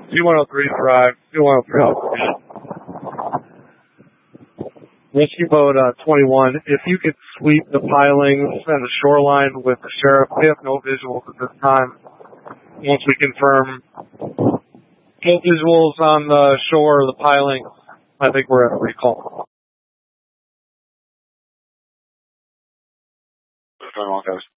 C-103 Drive, C-103 Rescue Boat 21, if you could sweep the pilings and the shoreline with the sheriff. We have no visuals at this time. Once we confirm no visuals on the shore or the pilings, I think we're at recall. 21 goes.